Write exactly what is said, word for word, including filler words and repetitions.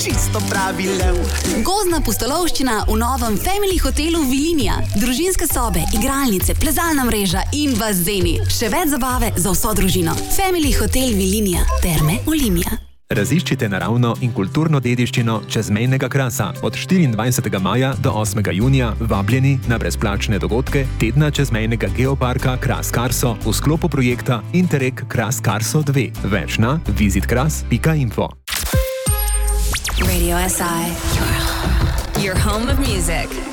čisto pravi lev. Gozdna pustolovščina v novem Family hotelu Vilinija. Družinske sobe, igralnice, plezalna mreža in bazeni. Še več zabave za vso družino. Family hotel Vilinija. Terme Olimia. Raziščite naravno in kulturno dediščino čezmejnega Krasa. Od štiriindvajsetega maja do osmega junija vabljeni na brezplačne dogodke tedna čezmejnega geoparka Kras Karso v sklopu projekta Interreg Kras Karso dva. Več na visit kras pika info. Radio S I, your home of music.